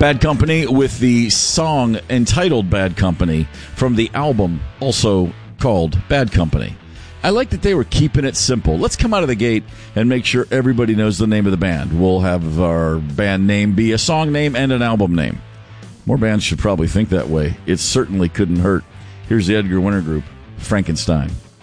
Bad Company with the song entitled Bad Company from the album also called Bad Company. I like that they were keeping it simple. Let's come out of the gate and make sure everybody knows the name of the band. We'll have our band name be a song name and an album name. More bands should probably think that way. It certainly couldn't hurt. Here's the Edgar Winter Group, Frankenstein.